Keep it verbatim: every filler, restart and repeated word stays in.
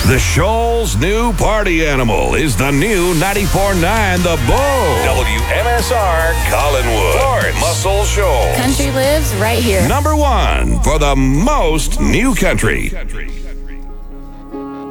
The Shoal's new party animal is the new ninety-four point nine The Bull. W M S R Collinwood. Florence. Muscle Shoals. Country lives right here. Number one for the most new country.